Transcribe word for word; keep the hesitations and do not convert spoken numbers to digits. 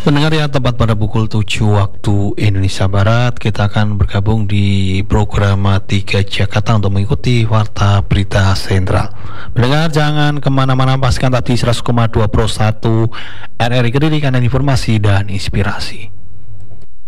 Pendengar ya, tepat pada pukul tujuh waktu Indonesia Barat, kita akan bergabung di program tiga Jakarta untuk mengikuti Warta Berita Sentral. Pendengar jangan kemana-mana, pastikan tadi seratus koma dua Pro satu R R I Kediri, kanan informasi dan inspirasi.